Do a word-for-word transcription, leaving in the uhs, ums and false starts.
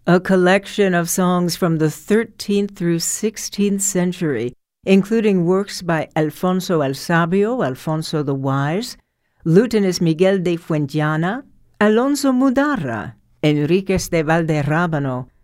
a collection of songs from the thirteenth through sixteenth century, including works by Alfonso el Sabio, Alfonso the Wise, Lieutenant Miguel de Fuenllana, Alonso Mudarra, Enriquez de Valderrábano,